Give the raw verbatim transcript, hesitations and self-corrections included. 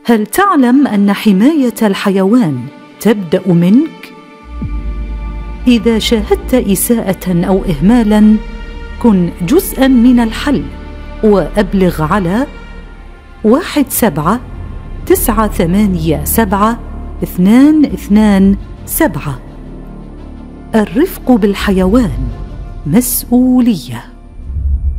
هل تعلم أن حماية الحيوان تبدأ منك؟ إذا شاهدت إساءة أو إهمالاً، كن جزءاً من الحل وأبلغ على واحد سبعة تسعة ثمانية سبعة اثنان اثنان سبعة. الرفق بالحيوان مسؤولية.